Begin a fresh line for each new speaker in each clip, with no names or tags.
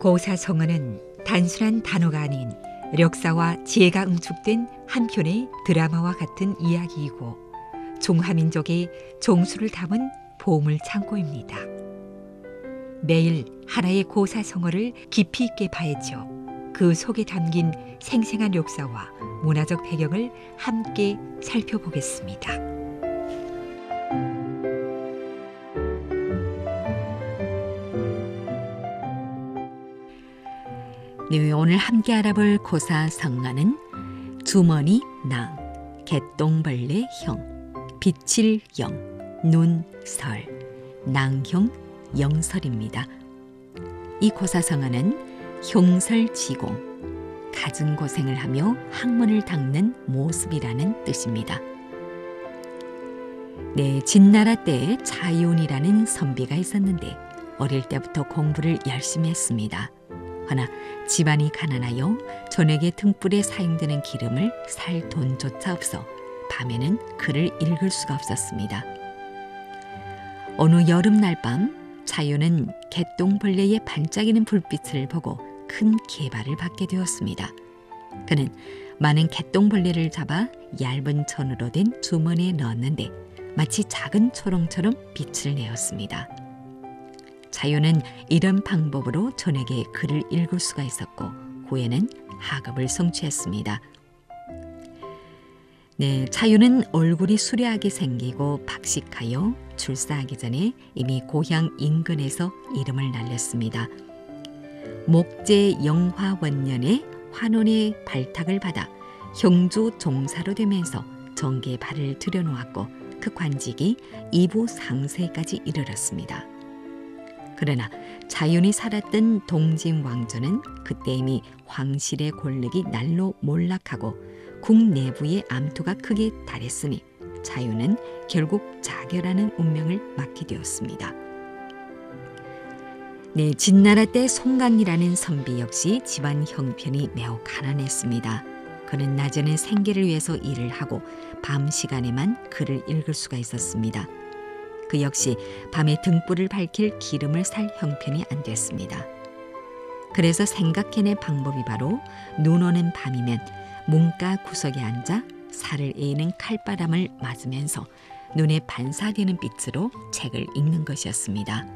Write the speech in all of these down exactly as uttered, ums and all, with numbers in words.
고사성어는 단순한 단어가 아닌 역사와 지혜가 응축된 한 편의 드라마와 같은 이야기이고 중화민족의 종수를 담은 보물 창고입니다. 매일 하나의 고사성어를 깊이 있게 봐야죠. 그 속에 담긴 생생한 역사와 문화적 배경을 함께 살펴보겠습니다. 네, 오늘 함께 알아볼 고사성어는 주머니 낭, 개똥벌레 형, 비칠 영, 눈설, 낭형, 영설입니다. 이 고사성어는 흉설지공, 갖은 고생을 하며 학문을 닦는 모습이라는 뜻입니다. 네, 진나라 때 차윤이라는 선비가 있었는데 어릴 때부터 공부를 열심히 했습니다. 허나 집안이 가난하여 저녁에 등불에 사용되는 기름을 살 돈조차 없어 밤에는 글을 읽을 수가 없었습니다. 어느 여름날 밤 차윤은 개똥벌레의 반짝이는 불빛을 보고 큰 계발을 받게 되었습니다. 그는 많은 개똥벌레를 잡아 얇은 천으로 된 주머니에 넣었는데 마치 작은 초롱처럼 빛을 내었습니다. 차윤은 이런 방법으로 저녁에 글을 읽을 수가 있었고 후에는 학업을 성취했습니다. 네, 차윤은 얼굴이 수려하게 생기고 박식하여 출사하기 전에 이미 고향 인근에서 이름을 날렸습니다. 목제 영화원년에 환원의 발탁을 받아 형주 종사로 되면서 정계에 발을 들여놓았고 그 관직이 이부 상세까지 이르렀습니다. 그러나 차윤이 살았던 동진 왕조는 그때 이미 황실의 권력이 날로 몰락하고 국 내부의 암투가 크게 달했으니 차윤은 결국 자결하는 운명을 맞게 되었습니다. 네, 진나라 때 송강이라는 선비 역시 집안 형편이 매우 가난했습니다. 그는 낮에는 생계를 위해서 일을 하고 밤 시간에만 글을 읽을 수가 있었습니다. 그 역시 밤에 등불을 밝힐 기름을 살 형편이 안 됐습니다. 그래서 생각해낸 방법이 바로 눈 오는 밤이면 문가 구석에 앉아 살을 에이는 칼바람을 맞으면서 눈에 반사되는 빛으로 책을 읽는 것이었습니다.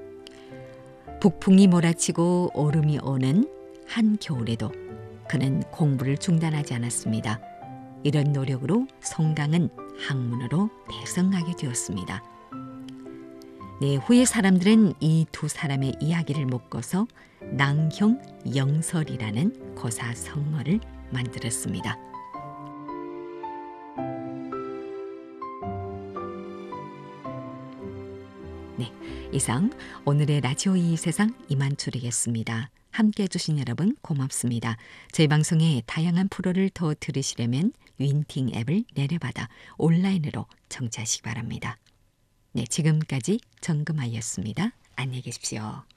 북풍이 몰아치고 얼음이 오는 한겨울에도 그는 공부를 중단하지 않았습니다. 이런 노력으로 송강은 학문으로 대성하게 되었습니다. 네, 후에 사람들은 이 두 사람의 이야기를 묶어서 낭형 영설이라는 고사성어를 만들었습니다. 네, 이상 오늘의 라디오 이 세상 이만추리겠습니다. 함께해 주신 여러분 고맙습니다. 저희 방송의 다양한 프로를 더 들으시려면 윈팅 앱을 내려받아 온라인으로 청취하시기 바랍니다. 네, 지금까지 정금아이였습니다. 안녕히 계십시오.